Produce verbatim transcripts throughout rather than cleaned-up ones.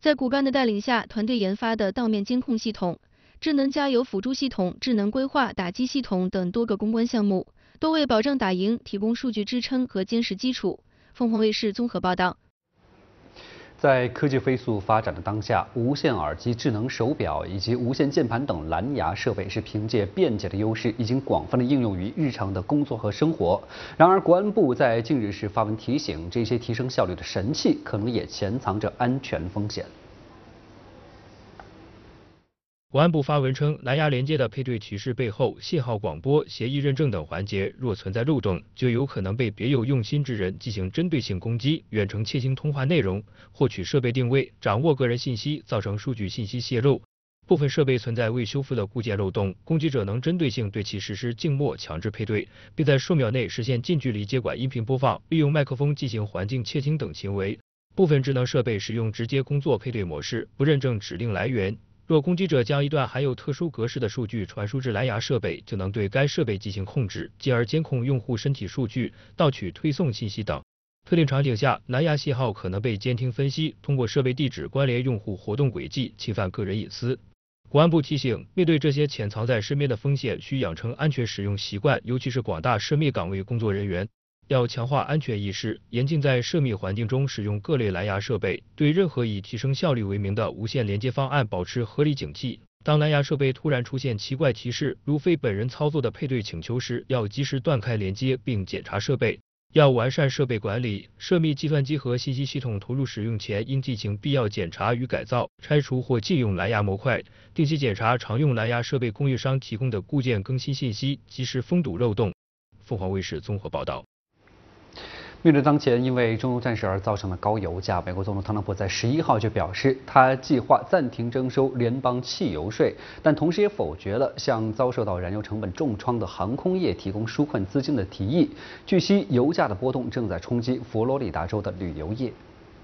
在骨干的带领下，团队研发的道面监控系统、智能加油辅助系统、智能规划打击系统等多个攻关项目，都为保障打赢提供数据支撑和坚实基础。凤凰卫视综合报道。 在科技飞速发展的当下，无线耳机、智能手表以及无线键盘等蓝牙设备是凭借便捷的优势，已经广泛的应用于日常的工作和生活。然而，国安部在近日时发文提醒，这些提升效率的神器可能也潜藏着安全风险。 国安部发文称，蓝牙连接的配对提示背后，信号广播、协议认证等环节若存在漏洞，就有可能被别有用心之人进行针对性攻击，远程窃听通话内容，获取设备定位，掌握个人信息，造成数据信息泄露。部分设备存在未修复的固件漏洞，攻击者能针对性对其实施静默强制配对，并在数秒内实现近距离接管音频播放，利用麦克风进行环境窃听等行为。部分智能设备使用直接工作配对模式，不认证指令来源。若攻击者将一段含有特殊格式的数据传输至蓝牙设备，就能对该设备进行控制，进而监控用户身体数据、盗取推送信息等。特定场景下，蓝牙信号可能被监听分析，通过设备地址关联用户活动轨迹，侵犯个人隐私。国安部提醒，面对这些潜藏在身边的风险，需养成安全使用习惯，尤其是广大涉密岗位工作人员。要强化安全意识，严禁在涉密环境中使用各类蓝牙设备，对任何以提升效率为名的无线连接方案保持合理警惕。当蓝牙设备突然出现奇怪提示，如非本人操作的配对请求时，要及时断开连接并检查设备。要完善设备管理，涉密计算机和信息系统投入使用前，应进行必要检查与改造，拆除或禁用蓝牙模块，定期检查常用蓝牙设备供应商提供的固件更新信息，及时封堵漏洞。凤凰卫视综合报道。 面对当前因为中欧战事而造成的高油价，美国总统特朗普在十一号就表示，他计划暂停征收联邦汽油税，但同时也否决了向遭受到燃油成本重创的航空业提供纾困资金的提议。据悉，油价的波动正在冲击佛罗里达州的旅游业。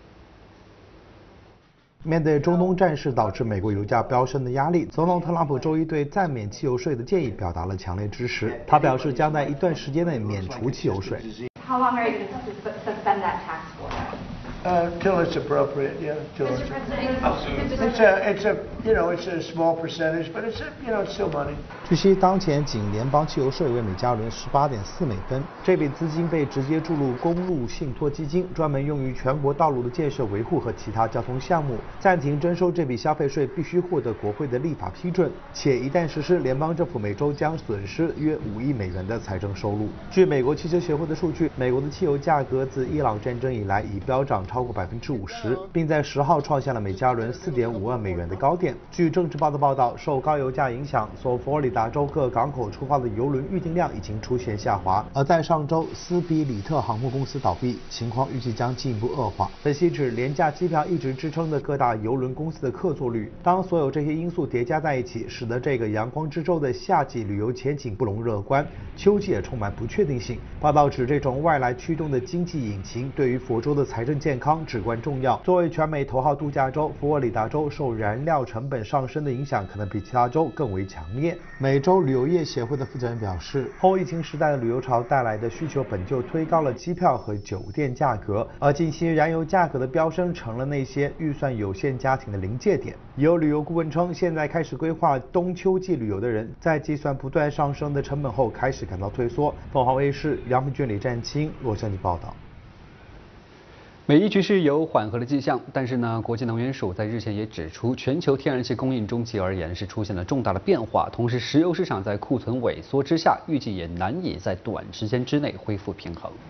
面对中东战事导致美国油价飙升的压力，总统特朗普周一对暂免汽油税的建议表达了强烈支持。他表示将在一段时间内免除汽油税。 How long are you going to suspend that tax for? Uh, till it's appropriate, yeah. Till it's, it's a, it's a, you know, it's a small percentage, but it's, a, you know, it's still money. 据悉，当前仅联邦汽油税为每加仑十八点四美分，这笔资金被直接注入公路信托基金，专门用于全国道路的建设维护和其他交通项目。暂停征收这笔消费税必须获得国会的立法批准，且一旦实施，联邦政府每周将损失约五亿美元的财政收入。据美国汽车协会的数据，美国的汽油价格自伊朗战争以来已飙涨超过百分之五十，并在十号创下了每加仑四点五万美元的高点。据政治报的报道，受高油价影响，从佛罗里达州各港口出发的油轮预订量已经出现下滑。而在上周，斯比里特航空公司倒闭，情况预计将进一步恶化。分析指，廉价机票一直支撑着各大油轮公司的客座率。当所有这些因素叠加在一起，使得这个阳光之州的夏季旅游前景不容乐观，秋季也充满不确定性。报道指，这种外来驱动的经济引擎对于佛州的财政健康至关重要。作为全美头号度假州，佛罗里达州受燃料成本上升的影响可能比其他州更为强烈。美洲旅游业协会的负责人表示，后疫情时代的旅游潮带来的需求本就推高了机票和酒店价格，而近期燃油价格的飙升成了那些预算有限家庭的临界点。有旅游顾问称，现在开始规划冬秋季旅游的人，在计算不断上升的成本后，开始感到退缩。凤凰卫视杨平君、李占清洛杉矶报道。 美伊局势有缓和的迹象，但是呢，国际能源署在日前也指出，全球天然气供应终极而言是出现了重大的变化，同时石油市场在库存萎缩之下，预计也难以在短时间之内恢复平衡。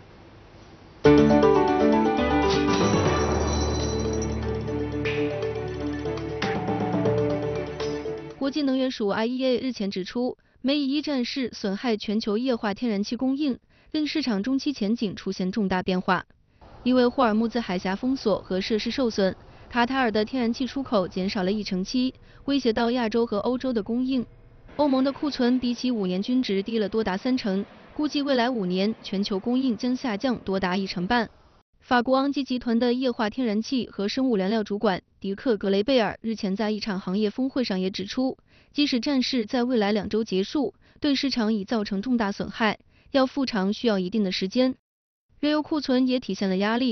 国际能源署 I E A 日前指出，美以一战事损害全球液化天然气供应，令市场中期前景出现重大变化。因为霍尔木兹海峡封锁和设施受损，卡塔尔的天然气出口减少了一成七，威胁到亚洲和欧洲的供应。欧盟的库存比起五年均值低了多达三成，估计未来五年全球供应将下降多达一成半。法国昂基集团的液化天然气和生物燃料主管迪克·格雷贝尔日前在一场行业峰会上也指出，即使战事在未来两周结束，对市场已造成重大损害，要复偿需要一定的时间。原油库存也体现了压力，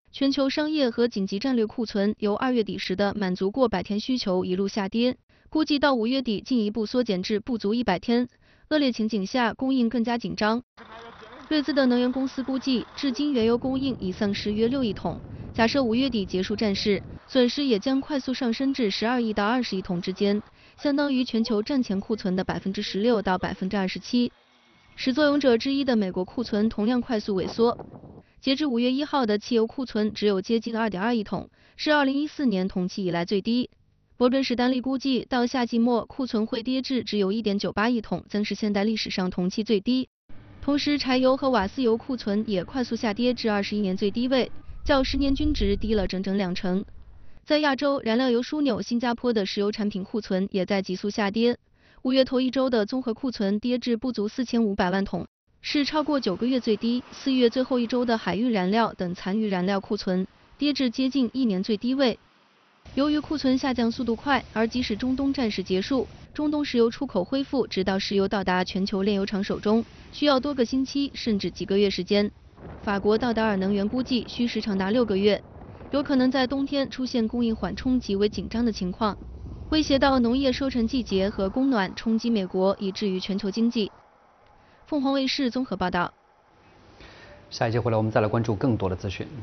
全球商业和紧急战略库存由二月底时的满足过百天需求一路下跌，估计到五月底进一步缩减至不足一百天。恶劣情景下，供应更加紧张。瑞兹的能源公司估计，至今原油供应已丧失约六亿桶。假设五月底结束战事，损失也将快速上升至十二亿到二十亿桶之间，相当于全球战前库存的百分之十六到百分之二十七。始作俑者之一的美国库存同样快速萎缩。截至五月一号的汽油库存只有接近 二点二亿桶，是二零一四年同期以来最低。摩根士丹利估计，到夏季末库存会跌至只有 一点九八亿桶，将是现代历史上同期最低。同时，柴油和瓦斯油库存也快速下跌至二十一年最低位，较十年均值低了整整两成。在亚洲，燃料油枢纽新加坡的石油产品库存也在急速下跌，五月头一周的综合库存跌至不足四千五百万桶。是超过九个月最低。四月最后一周的海运燃料等残余燃料库存跌至接近一年最低位。由于库存下降速度快，而即使中东战事结束，中东石油出口恢复，直到石油到达全球炼油厂手中，需要多个星期甚至几个月时间。法国道达尔能源估计需时长达六个月，有可能在冬天出现供应缓冲极为紧张的情况，威胁到农业收成季节和供暖，冲击美国以至于全球经济。凤凰卫视综合报道。 下一节回来，我们再来关注更多的资讯。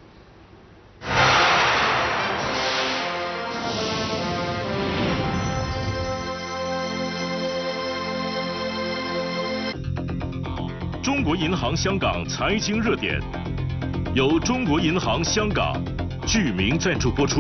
中国银行香港财经热点，由中国银行香港居民赞助播出。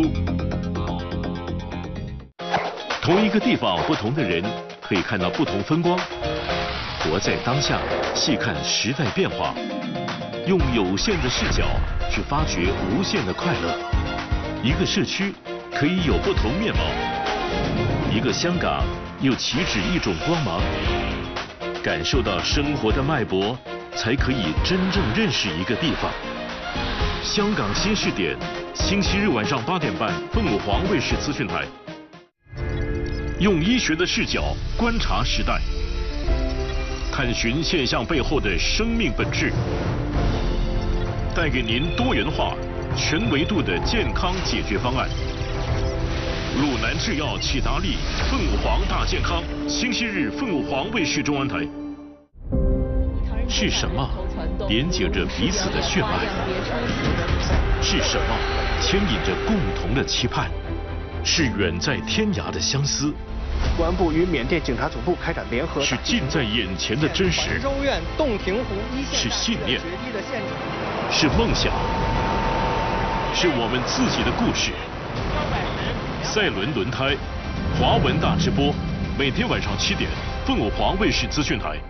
同一个地方，不同的人，可以看到不同风光。活在当下，细看时代变化，用有限的视角去发掘无限的快乐。一个社区可以有不同面貌，一个香港又岂止一种光芒？感受到生活的脉搏，才可以真正认识一个地方。香港新视点，星期日晚上八点半，凤凰卫视资讯台。用医学的视角观察时代。探寻现象背后的生命本质，带给您多元化、全维度的健康解决方案。鲁南制药启达利凤凰大健康，星期日凤凰卫视中文台。是什么连接着彼此的血脉？是什么牵引着共同的期盼？是远在天涯的相思。 公安部与缅甸警察总部开展联合， 是近在眼前的真实， 州院洞庭湖一线是信念，是梦想，是我们自己的故事。赛伦轮胎，华文大直播，每天晚上七点，凤凰卫视资讯台。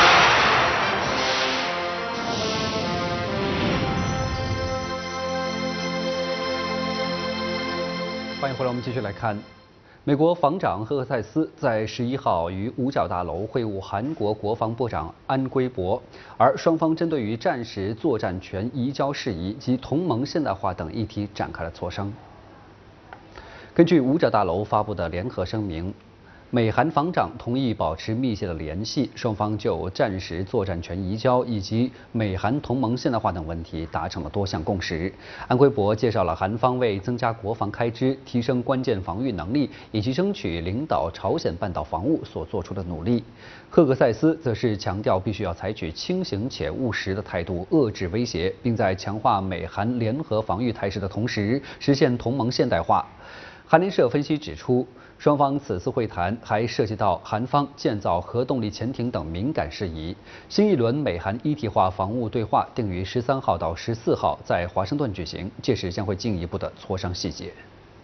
欢迎回来，我们继续来看。美国防长赫克塞斯在十一号于五角大楼会晤韩国国防部长安圭博，而双方针对于战时作战权移交事宜及同盟现代化等议题展开了磋商。根据五角大楼发布的联合声明，美韩防长同意保持密切的联系，双方就战时作战权移交以及美韩同盟现代化等问题达成了多项共识。安圭博介绍了韩方为增加国防开支、提升关键防御能力以及争取领导朝鲜半岛防务所做出的努力。赫克塞斯则是强调必须要采取轻型且务实的态度，遏制威胁，并在强化美韩联合防御态势的同时，实现同盟现代化。韩联社分析指出，双方此次会谈还涉及到韩方建造核动力潜艇等敏感事宜。新一轮美韩一体化防务对话定于十三号到十四号在华盛顿举行，届时将会进一步的磋商细节。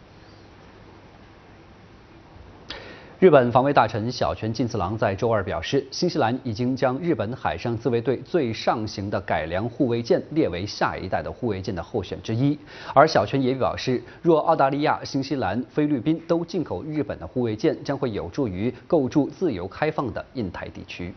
日本防卫大臣小泉进次郎在周二表示，新西兰已经将日本海上自卫队最上型的改良护卫舰列为下一代的护卫舰的候选之一。而小泉也表示，若澳大利亚、新西兰、菲律宾都进口日本的护卫舰，将会有助于构筑自由开放的印太地区。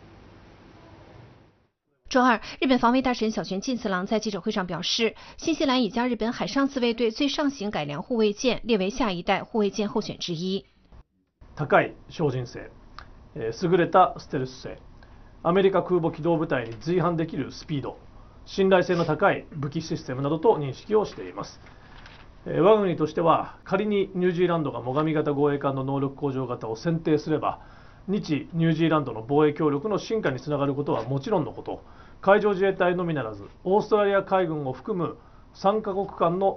周二，日本防卫大臣小泉进次郎在记者会上表示，新西兰已将日本海上自卫队最上型改良护卫舰列为下一代护卫舰候选之一。 高い精進性、優れたステルス性、アメリカ空母機動部隊に随伴できるスピード、 信頼性の高い武器システムなどと認識をしています。我が国としては、仮にニュージーランドが最上型護衛艦の能力向上型を選定すれば、日ニュージーランドの防衛協力の深化につながることはもちろんのこと、海上自衛隊のみならず、オーストラリア海軍を含むさんカ国間の